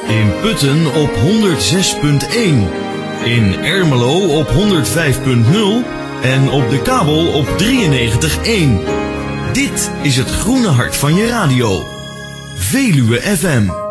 In Putten op 106.1. In Ermelo op 105.0. En op de kabel op 93.1. Dit is het groene hart van je radio. Veluwe FM.